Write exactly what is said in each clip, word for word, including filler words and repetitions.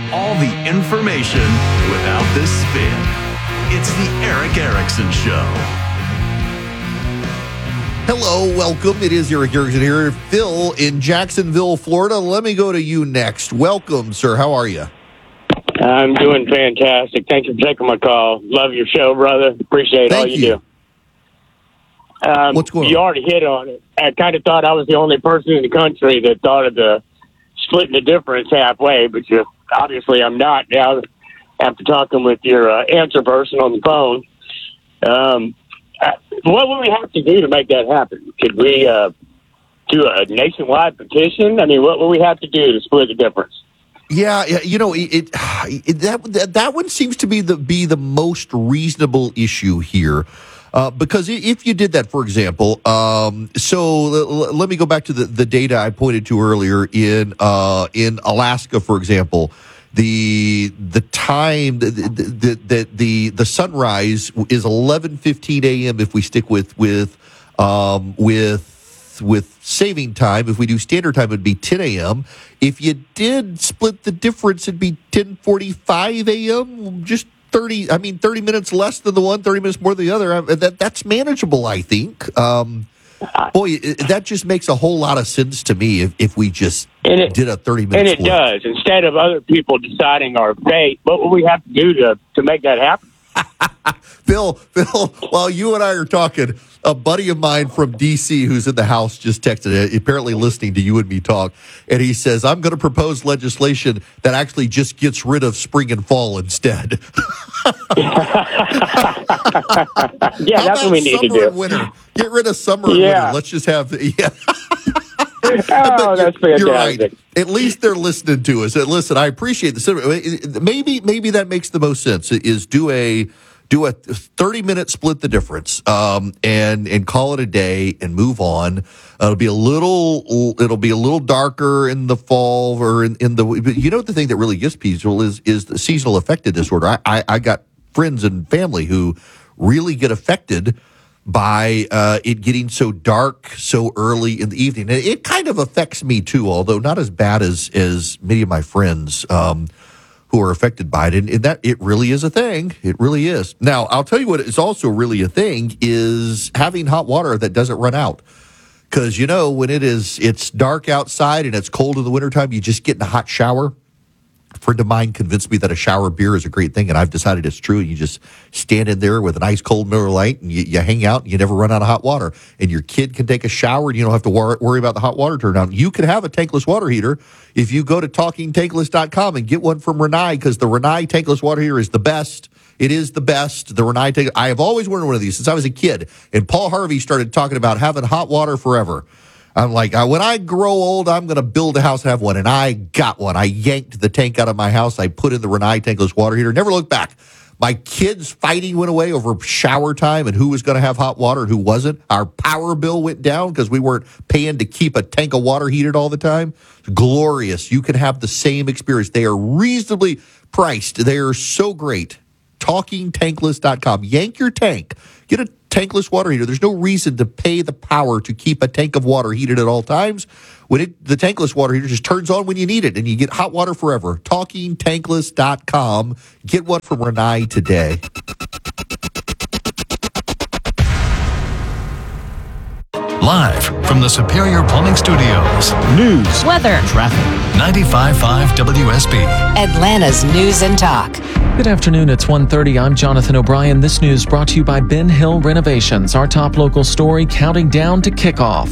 all the information without the spin. It's the Erick Erickson Show. Hello, welcome. It is Erick Erickson here. Phil in Jacksonville, Florida. Let me go to you next. Welcome, sir. How are you? I'm doing fantastic. Thanks for taking my call. Love your show, brother. Appreciate Thank all you, you. do. Um, What's going you on? already hit on it. I kind of thought I was the only person in the country that thought of the splitting the difference halfway, but you, obviously I'm not now after talking with your uh, answer person on the phone. Um, uh, what would we have to do to make that happen? Could we uh, do a nationwide petition? I mean, what would we have to do to split the difference? Yeah, yeah, you know, it, it that, that that one seems to be the be the most reasonable issue here. Uh, because if you did that, for example, um, so l- let me go back to the, the data I pointed to earlier in uh, in Alaska, for example, the the time that the, the the the sunrise is eleven fifteen a.m. if we stick with with um, with with saving time. If we do standard time, it'd be ten a.m. If you did split the difference, it'd be ten forty-five a.m. Just thirty, I mean, thirty minutes less than the one, thirty minutes more than the other. That That's manageable, I think. Um, boy, it, that just makes a whole lot of sense to me if, if we just it, did a thirty-minute And it split. does. Instead of other people deciding our fate, what would we have to do to, to make that happen? Phil, Phil, while you and I are talking, a buddy of mine from D C who's in the House just texted, apparently listening to you and me talk, and he says, I'm going to propose legislation that actually just gets rid of spring and fall instead. Yeah, How that's what we need to summer do. and winter? Get rid of summer and Yeah. winter. Let's just have, yeah. Oh, that's fantastic. You're right. At least they're listening to us. And listen, I appreciate the maybe maybe that makes the most sense. Is do a do a thirty minute split the difference, um, and and call it a day and move on. Uh, it'll be a little it'll be a little darker in the fall or in, in the. But you know what the thing that really gets people is is the seasonal affective disorder. I, I I got friends and family who really get affected by uh, it getting so dark so early in the evening. And it kind of affects me too, although not as bad as as many of my friends um, who are affected by it. And, and that it really is a thing. It really is. Now, I'll tell you what is also really a thing is having hot water that doesn't run out. Because, you know, when it is it's dark outside and it's cold in the wintertime, you just get in a hot shower. A friend of mine convinced me that a shower beer is a great thing, and I've decided it's true. You just stand in there with an ice cold Miller Lite, and you, you hang out, and you never run out of hot water. And your kid can take a shower, and you don't have to wor- worry about the hot water turn on. You can have a tankless water heater if you go to talking tankless dot com and get one from Rinnai, because the Rinnai tankless water heater is the best. It is the best. The Rinnai tank. I have always wanted one of these since I was a kid, and Paul Harvey started talking about having hot water forever. I'm like, when I grow old, I'm going to build a house and have one. And I got one. I yanked the tank out of my house. I put in the Rinnai tankless water heater. Never looked back. My kids' fighting went away over shower time and who was going to have hot water and who wasn't. Our power bill went down because we weren't paying to keep a tank of water heated all the time. It's glorious. You can have the same experience. They are reasonably priced. They are so great. talking tankless dot com. Yank your tank. Get a tankless water heater. There's no reason to pay the power to keep a tank of water heated at all times. When it, the tankless water heater just turns on when you need it, and you get hot water forever. talking tankless dot com. Get one from Rinnai today. Live from the Superior Plumbing Studios. News, weather, Traffic. ninety-five point five W S B. Atlanta's News and Talk. Good afternoon, it's one thirty. I'm Jonathan O'Brien. This news brought to you by Ben Hill Renovations. Our top local story counting down to kickoff.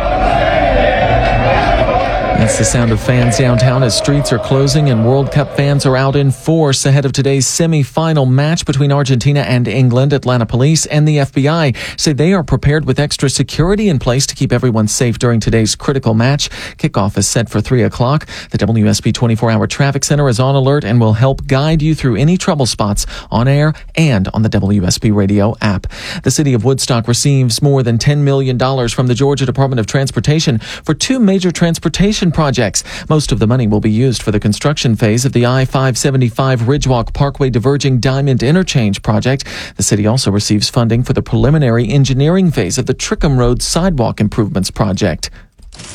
That's the sound of fans downtown as streets are closing and World Cup fans are out in force ahead of today's semi-final match between Argentina and England. Atlanta police and the F B I say they are prepared with extra security in place to keep everyone safe during today's critical match. Kickoff is set for three o'clock. The W S B twenty-four hour traffic center is on alert and will help guide you through any trouble spots on air and on the W S B radio app. The city of Woodstock receives more than ten million dollars from the Georgia Department of Transportation for two major transportation projects. Most of the money will be used for the construction phase of the I five seventy-five Ridgewalk Parkway Diverging Diamond Interchange project. The city also receives funding for the preliminary engineering phase of the Trickham Road Sidewalk Improvements project.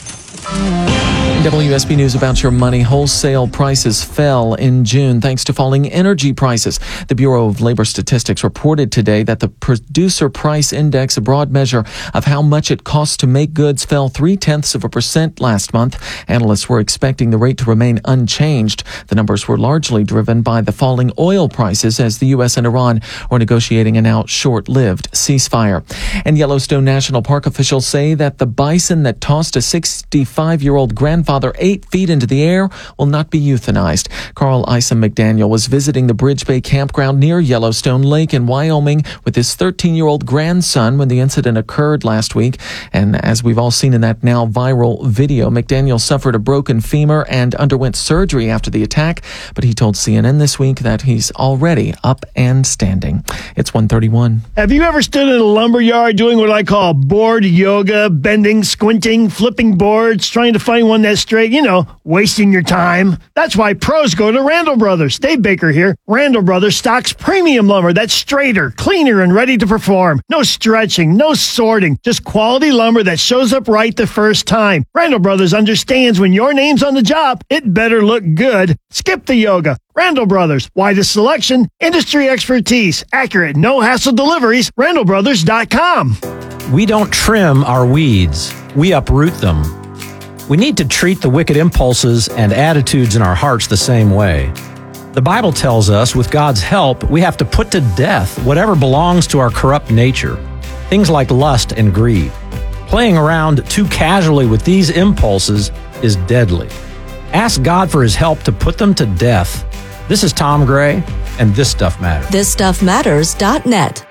W S B News about your money. Wholesale prices fell in June thanks to falling energy prices. The Bureau of Labor Statistics reported today that the Producer Price Index, a broad measure of how much it costs to make goods, fell three-tenths of a percent last month. Analysts were expecting the rate to remain unchanged. The numbers were largely driven by the falling oil prices as the U S and Iran were negotiating a now short-lived ceasefire. And Yellowstone National Park officials say that the bison that tossed a sixty-five-year-old grandfather eight feet into the air will not be euthanized. Carl Isom McDaniel was visiting the Bridge Bay campground near Yellowstone Lake in Wyoming with his thirteen-year-old grandson when the incident occurred last week. And as we've all seen in that now viral video, McDaniel suffered a broken femur and underwent surgery after the attack. But he told C N N this week that he's already up and standing. It's one thirty-one. Have you ever stood in a lumber yard doing what I call board yoga, bending, squinting, flipping boards, trying to find one that's straight, you know, wasting your time? That's why pros go to Randall Brothers. Dave Baker here. Randall Brothers stocks premium lumber that's straighter, cleaner, and ready to perform. No stretching, no sorting, just quality lumber that shows up right the first time. Randall Brothers understands when your name's on the job, it better look good. Skip the yoga. Randall Brothers, widest selection, industry expertise, accurate, no-hassle deliveries, randall brothers dot com. We don't trim our weeds. We uproot them. We need to treat the wicked impulses and attitudes in our hearts the same way. The Bible tells us with God's help, we have to put to death whatever belongs to our corrupt nature, things like lust and greed. Playing around too casually with these impulses is deadly. Ask God for his help to put them to death. This is Tom Gray, and This Stuff Matters. this stuff matters dot net.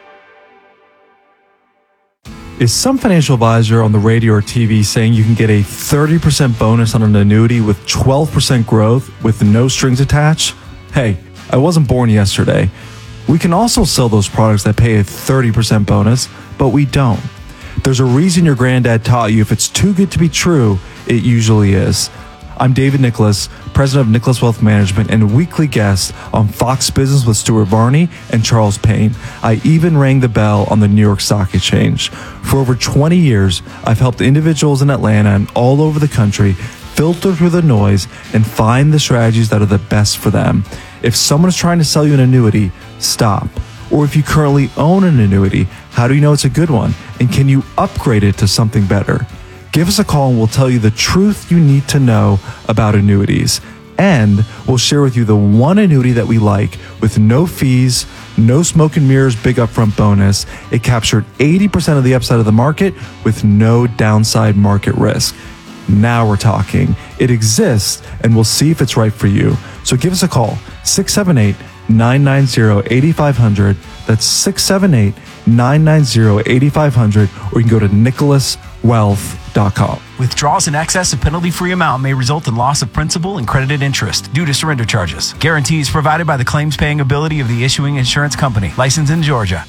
Is some financial advisor on the radio or T V saying you can get a thirty percent bonus on an annuity with twelve percent growth with no strings attached? Hey, I wasn't born yesterday. We can also sell those products that pay a thirty percent bonus, but we don't. There's a reason your granddad taught you if it's too good to be true, it usually is. I'm David Nicholas, president of Nicholas Wealth Management and weekly guest on Fox Business with Stuart Varney and Charles Payne. I even rang the bell on the New York Stock Exchange. For over twenty years, I've helped individuals in Atlanta and all over the country filter through the noise and find the strategies that are the best for them. If someone is trying to sell you an annuity, stop. Or if you currently own an annuity, how do you know it's a good one? And can you upgrade it to something better? Give us a call and we'll tell you the truth you need to know about annuities. And we'll share with you the one annuity that we like with no fees, no smoke and mirrors, big upfront bonus. It captured eighty percent of the upside of the market with no downside market risk. Now we're talking. It exists and we'll see if it's right for you. So give us a call, six seven eight, nine nine zero, eight five zero zero. That's six seven eight, nine nine zero, eight five zero zero, or you can go to nicholas wealth dot com. Withdrawals in excess of penalty-free amount may result in loss of principal and credited interest due to surrender charges. Guarantees provided by the claims-paying ability of the issuing insurance company. Licensed in Georgia.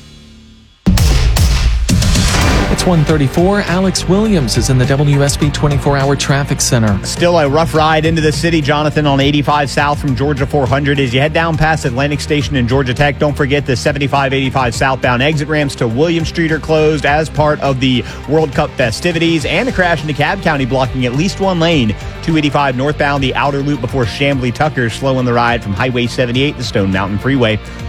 It's one thirty-four. Alex Williams is in the W S B twenty-four hour traffic center. Still a rough ride into the city, Jonathan, on eighty-five south from Georgia four hundred. As you head down past Atlantic Station and Georgia Tech, don't forget the seventy-five eighty-five southbound exit ramps to Williams Street are closed as part of the World Cup festivities, and a crash into Cobb County blocking at least one lane. two eighty-five northbound, the outer loop before Chamblee Tucker slowing the ride from Highway seventy-eight to Stone Mountain Freeway.